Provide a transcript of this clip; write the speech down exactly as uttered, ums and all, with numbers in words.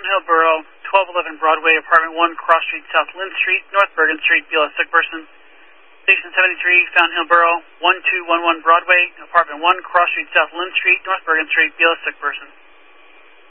Hill Borough, twelve eleven Broadway, Apartment one, Cross Street, South Lynn Street, North Bergen Street, B L S sick person. Station seventy-three, Fountain Hill Borough, one two one one Broadway, Apartment one, Cross Street, South Lynn Street, North Bergen Street, B L S sick person.